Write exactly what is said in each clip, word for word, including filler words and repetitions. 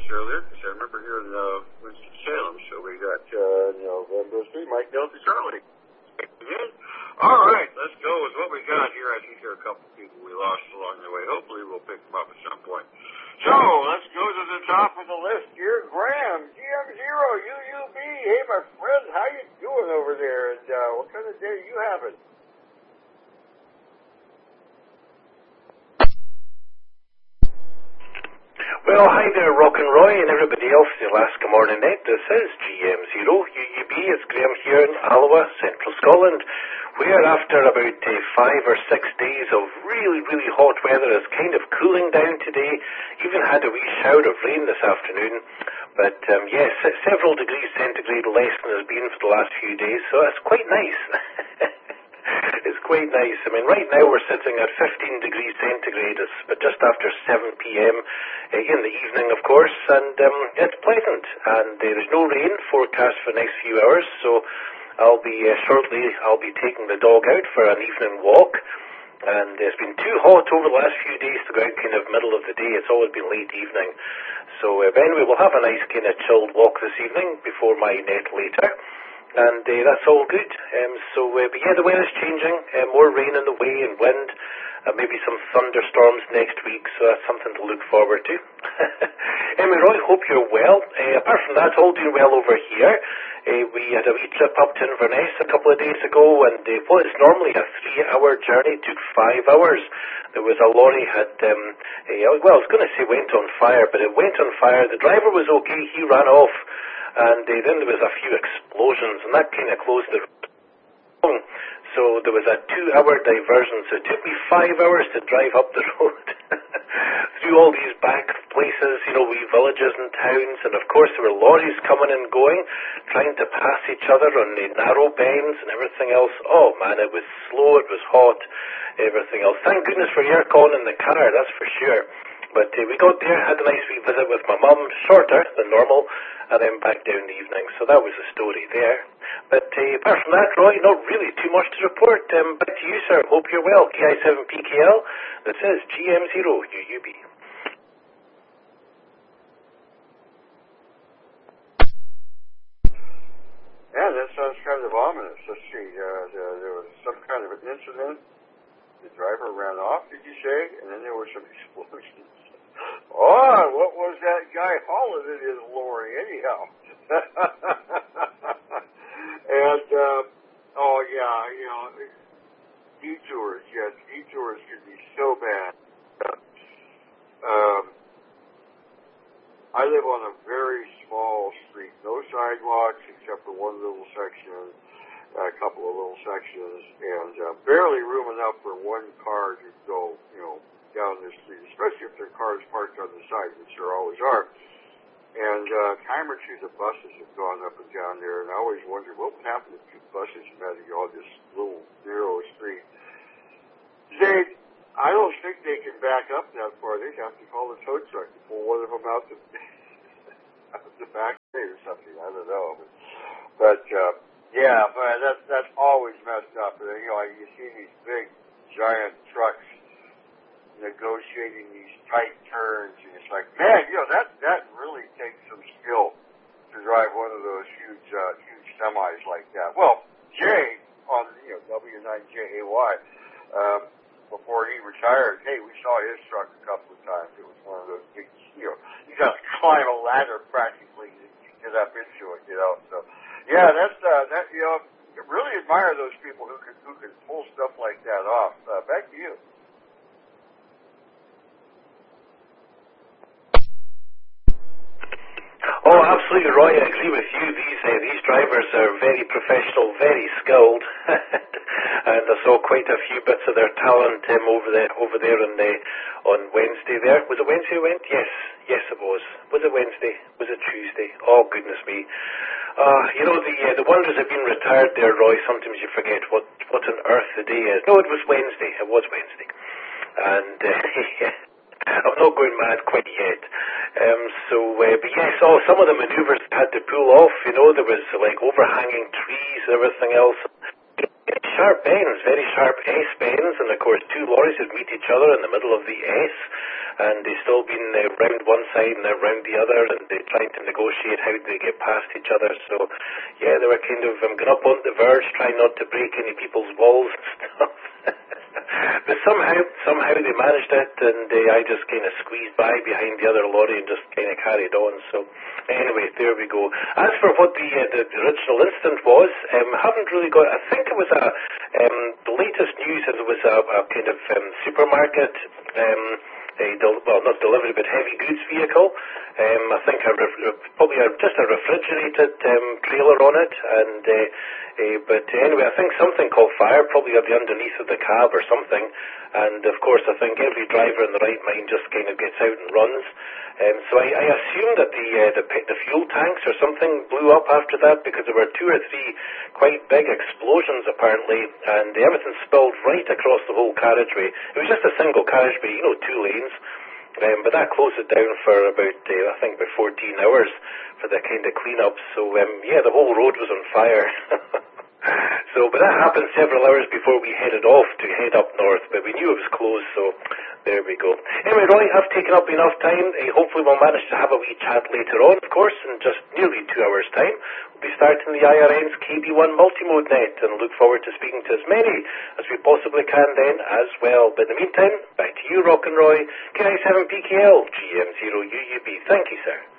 earlier, because I remember here in uh, Winston-Salem. So we got, uh, you know, Glenville Street, Mike Delta Charlie. All right, let's go with what we got here. I think there are a couple people we lost along the way. Hopefully we'll pick them up at some point. So let's go to the top of the list here. Graham, G M zero U U B. Hey, my friend, how you doing over there? And uh, what kind of day are you having? Well, hi there, Rock and Roy, and everybody else in Alaska Morning Net. This is G M zero U U B. It's Graham here in Alloa, Central Scotland, where after about uh, five or six days of really, really hot weather, it's kind of cooling down today. Even had a wee shower of rain this afternoon. But, um, yes, several degrees centigrade less than it's been for the last few days, so it's quite nice. It's quite nice. I mean, right now we're sitting at fifteen degrees centigrade, it's but just after seven p.m. Uh, in the evening, of course, and um, it's pleasant. And uh, there's no rain forecast for the next few hours, so I'll be, uh, shortly, I'll be taking the dog out for an evening walk. And it's been too hot over the last few days to go out kind of middle of the day. It's always been late evening. So uh, anyway, we'll have a nice kind of chilled walk this evening before my net later. And uh, that's all good. Um, so, uh, but yeah, the weather's changing. Uh, more rain in the way and wind. Uh, maybe some thunderstorms next week. So that's something to look forward to. Anyway, Roy, hope you're well. Uh, apart from that, all doing well over here. Uh, we had a wee trip up to Inverness a couple of days ago, and uh, what is normally a three-hour journey took five hours. There was a lorry had, um, uh, well, I was going to say went on fire, but it went on fire. The driver was okay. He ran off. And uh, then there was a few explosions, and that kind of closed the road. So there was a two-hour diversion. So it took me five hours to drive up the road through all these back places, you know, wee villages and towns. And, of course, there were lorries coming and going, trying to pass each other on the narrow bends and everything else. Oh, man, it was slow, it was hot, everything else. Thank goodness for aircon in the car, that's for sure. But uh, we got there, had a nice wee visit with my mum, shorter than normal, and then back down the evening. So that was the story there. But uh, apart from that, Roy, not really too much to report. Um, back to you, sir. Hope you're well. K I seven P K L. That says G M zero U U B. Yeah, that sounds kind of ominous. Let's see. Uh, there, there was some kind of an incident. The driver ran off, did you say? And then there were some explosions. Oh, what was that guy hauling in his lorry anyhow? And, uh, oh yeah, you know, detours, yes, detours can be so bad. Um, I live on a very small street, no sidewalks except for one little section, a couple of little sections, and uh, barely room enough for one car to go, you know, down the street, especially if there are cars parked on the side, which there always are. And uh, time or two, the buses have gone up and down there, and I always wonder what would happen if two buses met on this little narrow street. They, I don't think they can back up that far. They'd have to call the tow truck to pull one of them out the, out the back way or something. I don't know. But, but uh, yeah, but that's, that's always messed up. And, you know, you see these big, giant trucks negotiating these tight turns, and it's like, man, you know, that that really takes some skill to drive one of those huge uh, huge semis like that. Well, Jay on you know W nine J A Y um, before he retired, hey, we saw his truck a couple of times. It was one of those big, you know, you got to climb a ladder practically to get up into it, you know. So yeah, that's uh, that you know, I really admire those people who can who can pull stuff like that off. Uh, back to you. Oh, absolutely, Roy. I agree with you. These uh, these drivers are very professional, very skilled, and I saw quite a few bits of their talent um, over there over there on the on Wednesday. There was it Wednesday? Went yes, yes it was. Was it Wednesday? Was it Tuesday? Oh goodness me! Uh, you know the uh, the wonders of being retired there, Roy. Sometimes you forget what what on earth the day is. No, it was Wednesday. It was Wednesday, and. Uh, I'm not going mad quite yet. Um, so, uh, but yes, oh, some of the manoeuvres had to pull off. You know, there was like overhanging trees and everything else. very sharp bends, very sharp S bends, and of course two lorries would meet each other in the middle of the S, and they still been uh, round one side and then round the other, and they trying to negotiate how they get past each other. So yeah, they were kind of um, going up on the verge, trying not to break any people's walls and stuff. But somehow, somehow they managed it, and uh, I just kind of squeezed by behind the other lorry and just kind of carried on. So anyway, there we go. As for what the, uh, the original incident was, um, I haven't really got. I think it was a. Um, the latest news is it was a, a kind of um, supermarket. Um, a del- well, not delivery, but heavy goods vehicle. Um, I think a ref- probably a, just a refrigerated um, trailer on it, and uh, uh, but anyway, I think something caught fire, probably at the underneath of the cab or something. And of course, I think every driver in the right mind just kind of gets out and runs. Um, so I, I assume that the, uh, the the fuel tanks or something blew up after that, because there were two or three quite big explosions apparently, and everything spilled right across the whole carriageway. It was just a single carriageway, you know, two lanes, um, but that closed it down for about, uh, I think, about fourteen hours for the kind of clean-up. So um, yeah, the whole road was on fire. So, but that happened several hours before we headed off to head up north, but we knew it was closed, so there we go. Anyway, Roy, I've taken up enough time. Uh, hopefully we'll manage to have a wee chat later on, of course, in just nearly two hours' time. We'll be starting the I R N's K B one Multimode Net, and look forward to speaking to as many as we possibly can then as well. But in the meantime, back to you, Rock and Roy, K I seven P K L, G M zero U U B. Thank you, sir.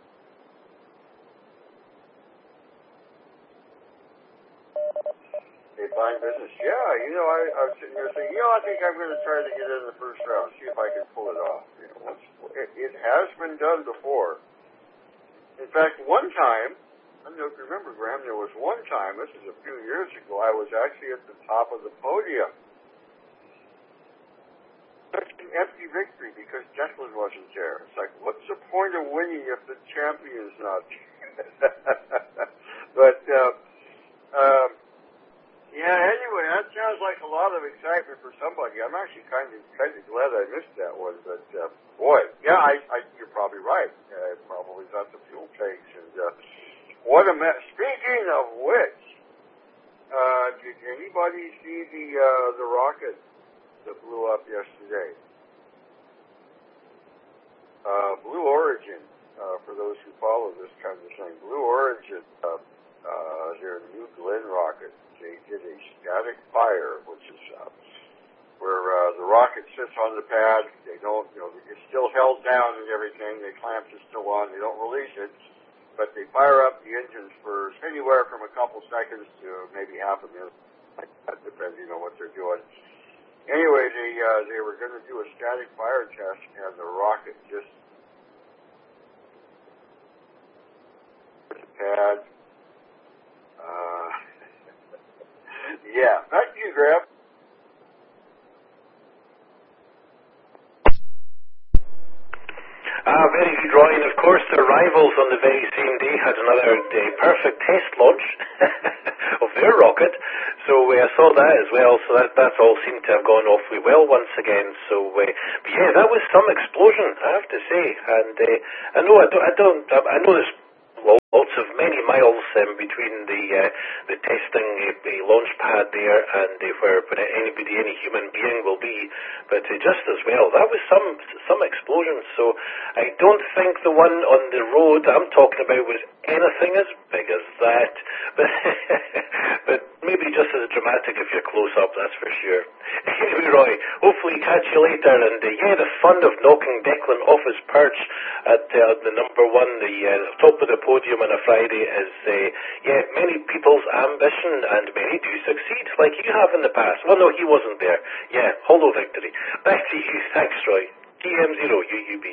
Fine business. Yeah, you know, I, I was sitting here saying, you know, I think I'm going to try to get in the first round, see if I can pull it off. You know, once, it, it has been done before. In fact, one time, I don't know if you remember, Graham, there was one time, this is a few years ago, I was actually at the top of the podium. It's an empty victory because Declan wasn't there. It's like, what's the point of winning if the champion's not there? But, uh, um, yeah, anyway, that sounds like a lot of excitement for somebody. I'm actually kind of kind of glad I missed that one, but uh, boy, yeah, I, I, you're probably right. I probably got the fuel tanks, and uh, what a mess. Speaking of which, uh, did anybody see the uh, the rocket that blew up yesterday? Uh, Blue Origin, uh, for those who follow this kind of thing, Blue Origin, uh, uh, their New Glenn rocket. They did a static fire, which is uh, where uh, the rocket sits on the pad. They don't, you know, it's still held down and everything. The clamps are still on. They don't release it, but they fire up the engines for anywhere from a couple seconds to maybe half a minute, like that, depending on what they're doing. Anyway, they uh, they were going to do a static fire test, and the rocket just pad. Uh, Yeah, back to you, Graham. Ah, very good, Roy. And of course, their rivals on the very same day had another day perfect test launch of their rocket. So uh, I saw that as well. So that that's all seemed to have gone awfully well once again. So, uh, but yeah, that was some explosion, I have to say. And uh, I know I don't, I don't, I know there's lots of many miles um, between the uh, the testing uh, the launch pad there and uh, where anybody, any human being will be, but uh, just as well, that was some some explosion. So I don't think the one on the road I'm talking about was anything as big as that, but but maybe just as dramatic if you're close up, that's for sure. Anyway, Roy, hopefully catch you later, and uh, yeah, the fun of knocking Declan off his perch at uh, the number one, the uh, top of the podium on a Friday is, uh, yeah, many people's ambition, and many do succeed, like you have in the past. Well, no, he wasn't there. Yeah, hollow victory. Back to you. Thanks, Roy. G M zero U U B.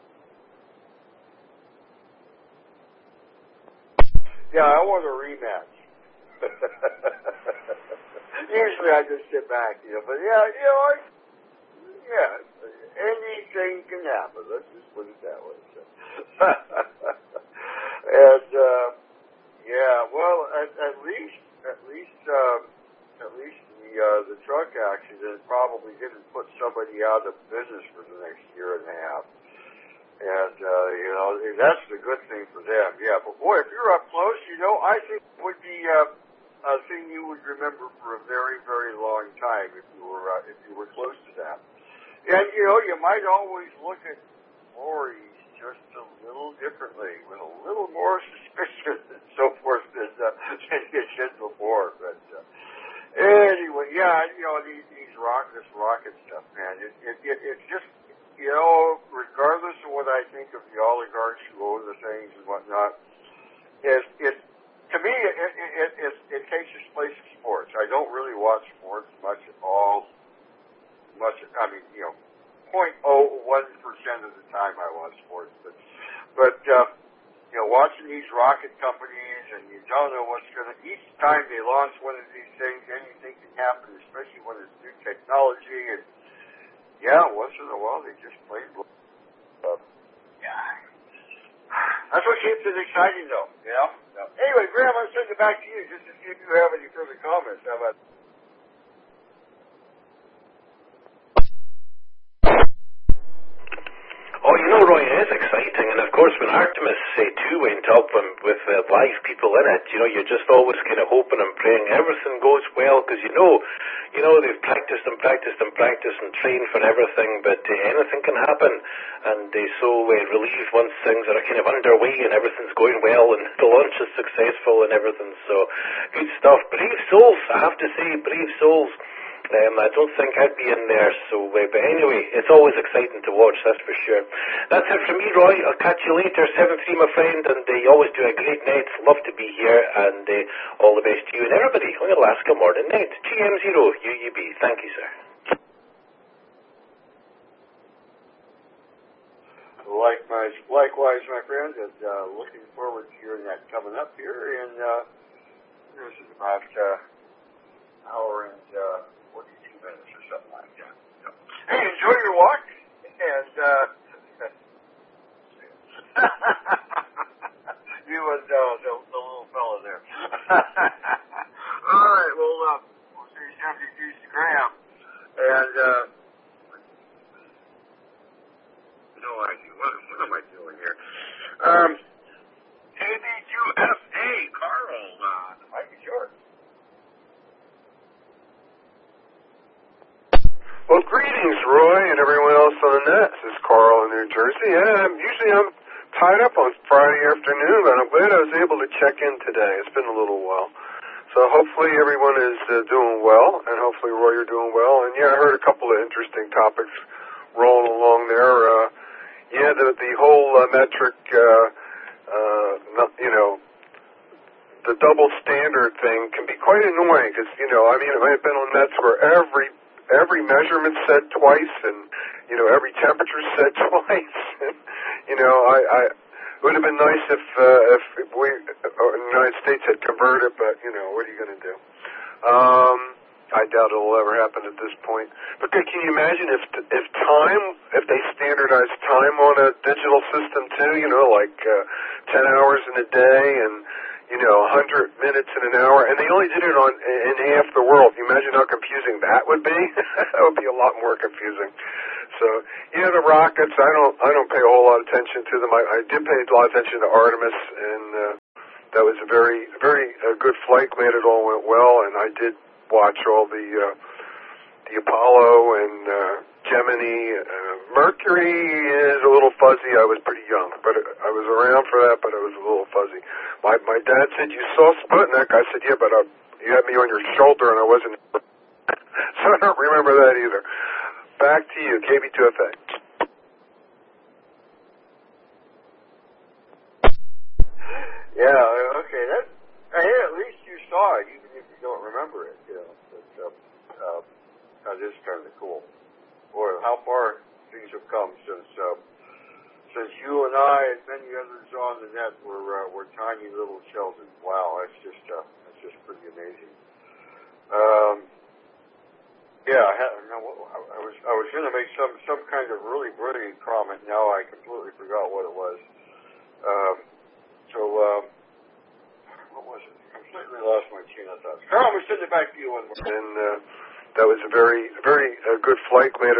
Yeah, I want a rematch. Usually I just sit back, you know, but yeah, you know, I, yeah, anything can happen. Let's just put it that way. So. And uh, yeah, well, at, at least, at least, um, at least the uh, the truck accident probably didn't put somebody out of business for the next year and a half. And uh, you know, that's the good thing for them. Yeah, but boy, if you're up close, you know, I think it would be uh, a thing you would remember for a very, very long time if you were uh, if you were close to that. And you know, you might always look at Maurice just a little differently, with a little more suspicion and so forth than uh, than you did before. But uh, anyway, yeah, you know, these, these rock this rocket stuff, man. It, it it it's just, you know, regardless of what I think of the oligarchs who own the things and whatnot, it it. To me, it, it, it, it, it takes its place in sports. I don't really watch sports much at all. Much, I mean, you know, zero point zero one percent of the time I watch sports. But, but uh, you know, watching these rocket companies, and you don't know what's going to, each time they launch one of these things, anything can happen, especially when it's new technology. And, yeah, once in a while they just play. Uh, yeah. That's what keeps it exciting, though, you know? No. Anyway, Graham, I'm sending it back to you just to see if you have any further comments. How about Oh, you know, Roy, it is exciting, and of course when Artemis uh, two went up um, with uh, live people in it, you know, you're just always kind of hoping and praying everything goes well, because you know, you know, they've practiced and practiced and practiced and trained for everything, but uh, anything can happen, and they're so uh, relieved once things are kind of underway and everything's going well and the launch is successful and everything, so good stuff. Brave souls, I have to say, brave souls. Um, I don't think I'd be in there, so, uh, but anyway, it's always exciting to watch, that's for sure. That's it from me, Roy. I'll catch you later. seven three, my friend, and uh, you always do a great night. Love to be here, and uh, all the best to you and everybody on Alaska Morning Night. G M zero U U B. Thank you, sir. Likewise, likewise, my friend, and uh, looking forward to hearing that coming up here in, uh, this is about uh, an hour and uh, forty-two minutes or something like that. So, hey, enjoy your walk, and uh, you and uh, the, the little fella there. All right, well, uh, we'll see you to Graham, and uh, no idea. What, what am I doing here? Um, K B two F A, Carl, uh, the mic is yours. Well, greetings, Roy, and everyone else on the net. This is Carl in New Jersey. Yeah, I'm, usually I'm tied up on Friday afternoon, but I'm glad I was able to check in today. It's been a little while. So hopefully everyone is uh, doing well, and hopefully, Roy, you're doing well. And, yeah, I heard a couple of interesting topics rolling along there. Uh, yeah, the, the whole uh, metric, uh, uh, not, you know, the double standard thing can be quite annoying because, you know, I mean, I've been on nets where every every measurement said twice, and you know every temperature said twice. And, you know, I, I it would have been nice if uh, if we uh, the United States had converted, but you know, what are you going to do? Um, I doubt it'll ever happen at this point. But can you imagine if if time, if they standardized time on a digital system too? You know, like uh, ten hours in a day and you know, one hundred minutes in an hour, and they only did it on in half the world. Can you imagine how confusing that would be? That would be a lot more confusing. So, yeah, the rockets, I don't I don't pay a whole lot of attention to them. I, I did pay a lot of attention to Artemis, and uh, that was a very, very uh, good flight. Glad it all went well, and I did watch all the uh, the Apollo and uh, Gemini. Uh, Mercury is a little fuzzy. I was pretty young, but I was around for that, but I was a little fuzzy. My my dad said, you saw Sputnik? I said, yeah, but uh, you had me on your shoulder, and I wasn't. So I don't remember that either. Back to you, K B two F A. Yeah, okay. That, hey, at least you saw it, even if you don't remember it. You know, but, uh, uh, that is kind of cool. Boy, how far things have come since uh, since you and I and many others on the net were uh, were tiny little children. Wow, that's just uh, that's just pretty amazing. Um, yeah, I, had, no, I was I was going to make some some kind of really brilliant comment. Now I completely forgot what it was. Um, so um, what was it? I completely lost my train of thought. Carl, we send it back to you one more. And uh, that was a very very uh, good flight. Glad